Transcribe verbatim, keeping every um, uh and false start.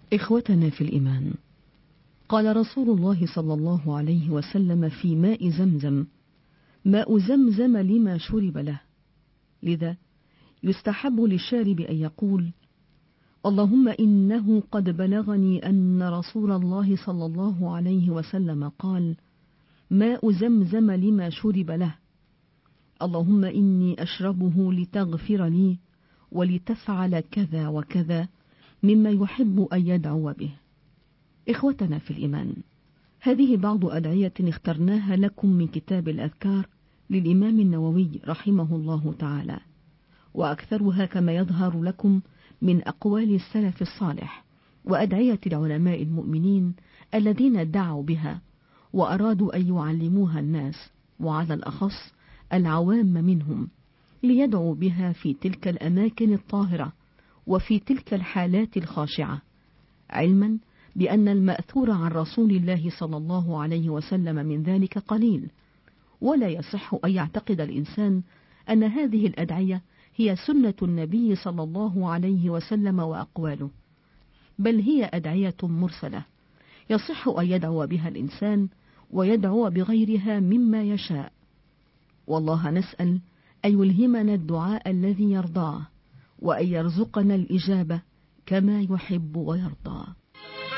إخوتنا في الإيمان، قال رسول الله صلى الله عليه وسلم في ماء زمزم: ماء زمزم لما شرب له. لذا يستحب للشارب أن يقول: اللهم إنه قد بلغني أن رسول الله صلى الله عليه وسلم قال: ماء زمزم لما شرب له. اللهم إني أشربه لتغفر لي ولتفعل كذا وكذا مما يحب أن يدعو به. إخوتنا في الإيمان، هذه بعض أدعية اخترناها لكم من كتاب الأذكار للإمام النووي رحمه الله تعالى، وأكثرها كما يظهر لكم من أقوال السلف الصالح وأدعية العلماء المؤمنين الذين دعوا بها وأرادوا أن يعلموها الناس، وعلى الأخص العوام منهم، ليدعوا بها في تلك الأماكن الطاهرة وفي تلك الحالات الخاشعة، علما بأن المأثور عن رسول الله صلى الله عليه وسلم من ذلك قليل، ولا يصح أن يعتقد الإنسان أن هذه الأدعية هي سنة النبي صلى الله عليه وسلم وأقواله، بل هي أدعية مرسلة يصح أن يدعو بها الإنسان ويدعو بغيرها مما يشاء. والله نسأل أن يلهمنا الدعاء الذي يرضاه، وأن يرزقنا الإجابة كما يحب ويرضى.